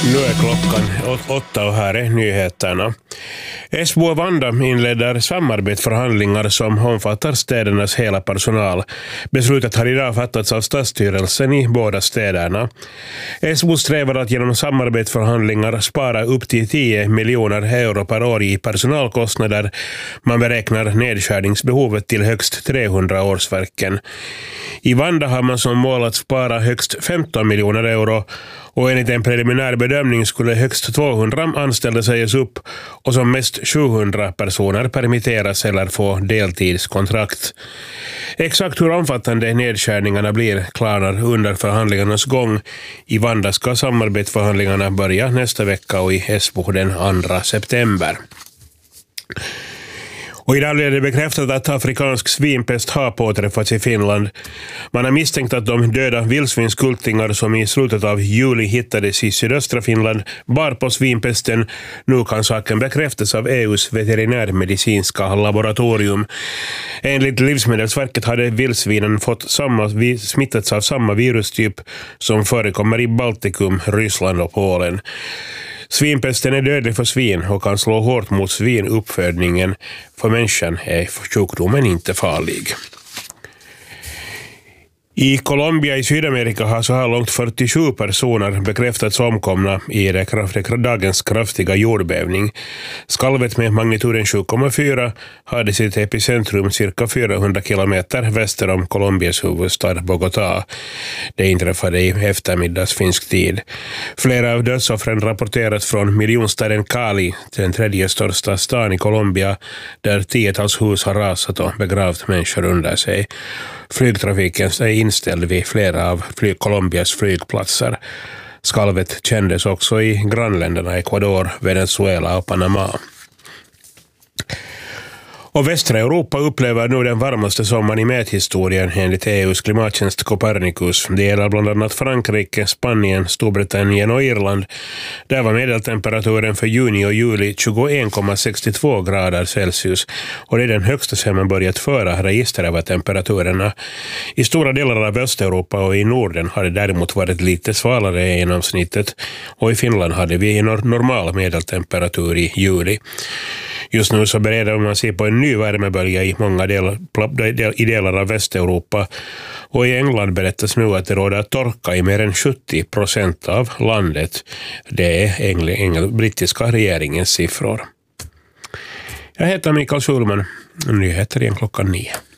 Nu är klockan 8 och här är nyheterna. Esbo och Vanda inleder samarbetsförhandlingar som omfattar städernas hela personal. Beslutet har idag fattats av stadsstyrelsen i båda städerna. Esbo strävar att genom samarbetsförhandlingar spara upp till 10 miljoner euro per år i personalkostnader. Man beräknar nedskärningsbehovet till högst 300 årsverken. I Vanda har man som mål att spara högst 15 miljoner euro och enligt en preliminär bedömning skulle högst 200 anställda sägas upp och som mest 700 personer permitteras eller få deltidskontrakt. Exakt hur omfattande nedskärningarna blir klarnar under förhandlingarnas gång. I Vanda ska samarbetsförhandlingarna börja nästa vecka och i Esbo den 2 september. Och idag är det bekräftat att afrikansk svinpest har påträffats i Finland. Man har misstänkt att de döda vildsvinskultingar som i slutet av juli hittades i sydöstra Finland bar på svinpesten. Nu kan saken bekräftas av EUs veterinärmedicinska laboratorium. Enligt Livsmedelsverket hade vildsvinen smittats av samma virustyp som förekommer i Baltikum, Ryssland och Polen. Svinpesten är dödlig för svin och kan slå hårt mot svinuppfödningen. För människan är sjukdomen inte farlig. I Colombia i Sydamerika har så här långt 47 personer bekräftats omkomna i dagens kraftiga jordbävning. Skalvet med magnituden 7,4 hade sitt epicentrum cirka 400 kilometer väster om Colombias huvudstad Bogotá. Det inträffade i eftermiddags finsk tid. Flera av dödsoffren rapporteras från miljonstaden Cali, den tredje största stan i Colombia, där tiotals hus har rasat och begravt människor under sig. Flygtrafiken är inställd vid flera av Colombias flygplatser. Skalvet kändes också i grannländerna Ecuador, Venezuela och Panama. Och västra Europa upplever nu den varmaste sommaren i mäthistorien enligt EUs klimattjänst Copernicus. Det gäller bland annat Frankrike, Spanien, Storbritannien och Irland. Där var medeltemperaturen för juni och juli 21,62 grader Celsius. Och det är den högsta sedan man börjat föra register över temperaturerna. I stora delar av Östeuropa och i Norden har det däremot varit lite svalare än genomsnittet. Och i Finland hade vi normal medeltemperatur i juli. Just nu så bereder man sig på en ny värmebölja i många delar av Västeuropa. Och i England berättas nu att det råder torka i mer än 70% av landet. Det är brittiska regeringens siffror. Jag heter Mikael Schulman. Nyheter igen klockan 9.